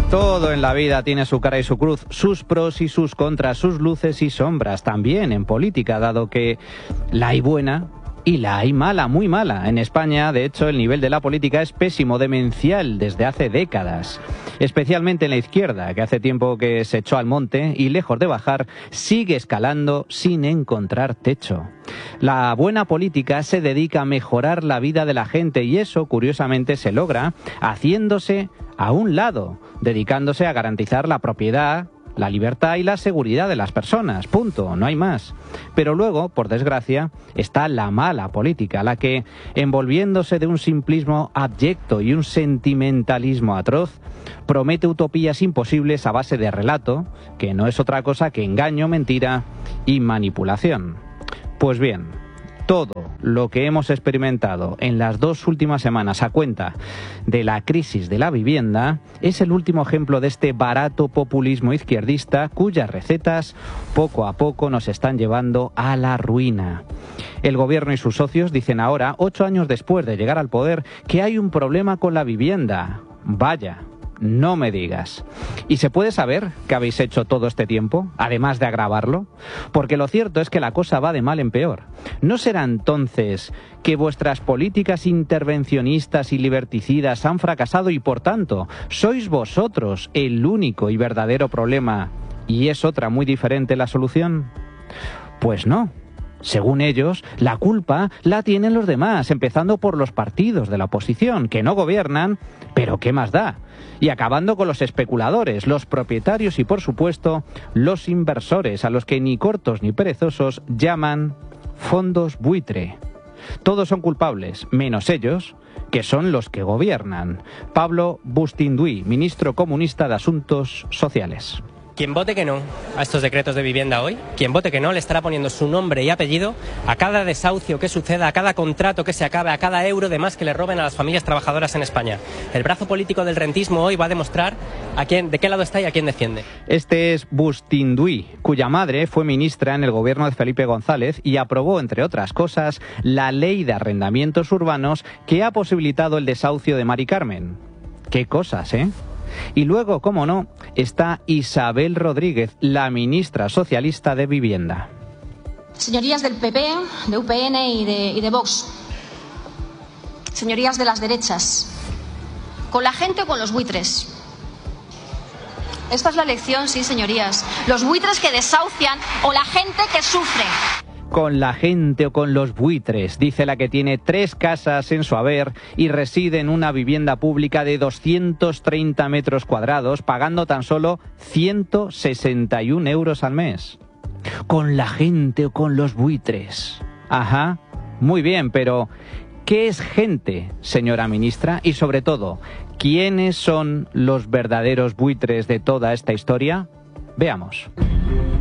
Todo en la vida tiene su cara y su cruz, sus pros y sus contras, sus luces y sombras. También en política, dado que la hay buena y la hay mala, muy mala. En España, de hecho, el nivel de la política es pésimo, demencial, desde hace décadas. Especialmente en la izquierda, que hace tiempo que se echó al monte y, lejos de bajar, sigue escalando sin encontrar techo. La buena política se dedica a mejorar la vida de la gente y eso, curiosamente, se logra haciéndose a un lado, dedicándose a garantizar la propiedad, la libertad y la seguridad de las personas, punto, no hay más. Pero luego, por desgracia, está la mala política, la que, envolviéndose de un simplismo abyecto y un sentimentalismo atroz, promete utopías imposibles a base de relato, que no es otra cosa que engaño, mentira y manipulación. Pues bien, todo lo que hemos experimentado en las 2 últimas semanas a cuenta de la crisis de la vivienda es el último ejemplo de este barato populismo izquierdista cuyas recetas poco a poco nos están llevando a la ruina. El gobierno y sus socios dicen ahora, 8 años después de llegar al poder, que hay un problema con la vivienda. Vaya. No me digas. ¿Y se puede saber qué habéis hecho todo este tiempo, además de agravarlo? Porque lo cierto es que la cosa va de mal en peor. ¿No será entonces que vuestras políticas intervencionistas y liberticidas han fracasado y, por tanto, sois vosotros el único y verdadero problema y es otra muy diferente la solución? Pues no. Según ellos, la culpa la tienen los demás, empezando por los partidos de la oposición, que no gobiernan, pero ¿qué más da? Y acabando con los especuladores, los propietarios y, por supuesto, los inversores, a los que ni cortos ni perezosos llaman fondos buitre. Todos son culpables, menos ellos, que son los que gobiernan. Pablo Bustinduy, ministro comunista de Asuntos Sociales. Quien vote que no a estos decretos de vivienda hoy, quien vote que no, le estará poniendo su nombre y apellido a cada desahucio que suceda, a cada contrato que se acabe, a cada euro de más que le roben a las familias trabajadoras en España. El brazo político del rentismo hoy va a demostrar de qué lado está y a quién defiende. Este es Bustinduy, cuya madre fue ministra en el gobierno de Felipe González y aprobó, entre otras cosas, la ley de arrendamientos urbanos que ha posibilitado el desahucio de Mari Carmen. Qué cosas, ¿eh? Y luego, cómo no, está Isabel Rodríguez, la ministra socialista de Vivienda. Señorías del PP, de UPN y de Vox, señorías de las derechas, ¿con la gente o con los buitres? Esta es la elección, sí, señorías. Los buitres que desahucian o la gente que sufre. Con la gente o con los buitres, dice la que tiene 3 casas en su haber y reside en una vivienda pública de 230 metros cuadrados, pagando tan solo 161 euros al mes. Con la gente o con los buitres. Ajá, muy bien, pero ¿qué es gente, señora ministra? Y sobre todo, ¿quiénes son los verdaderos buitres de toda esta historia? Veamos.